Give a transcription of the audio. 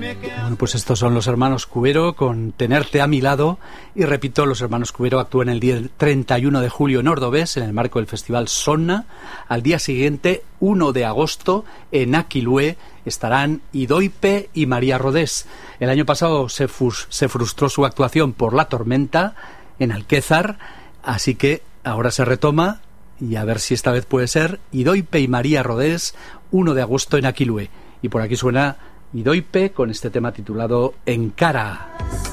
Bueno, pues estos son los hermanos Cubero con Tenerte a mi lado. Y repito, los hermanos Cubero actúan el día 31 de julio en Ordovés, en el marco del Festival Sonna. Al día siguiente, 1 de agosto, en Aquilue, estarán Idoipe y María Rodés. El año pasado se frustró su actuación por la tormenta en Alquézar, así que ahora se retoma, y a ver si esta vez puede ser Idoipe y María Rodés, 1 de agosto en Aquilue. Y por aquí suena Idoipe con este tema titulado Encara.